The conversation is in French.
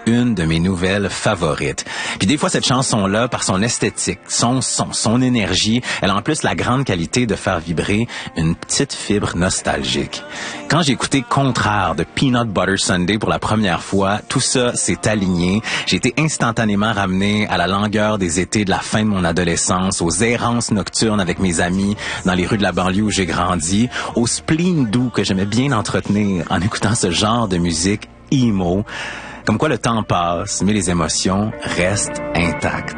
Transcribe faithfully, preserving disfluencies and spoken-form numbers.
une de mes nouvelles favorites. Puis des fois, cette chanson-là, par son esthétique, son son, son énergie, elle a en plus la grande qualité de faire vibrer une petite fibre nostalgique. Quand j'ai écouté Contraire de Peanut Butter Sunday pour la première fois, tout ça s'est aligné. J'ai été instantanément ramené à la langueur des étés de la fin de mon adolescence, aux errances nocturnes avec mes amis dans les rues de la banlieue où j'ai grandi, au spleen doux que j'aimais bien entretenir en écoutant ce genre de musique emo. Comme quoi le temps passe, mais les émotions restent intactes.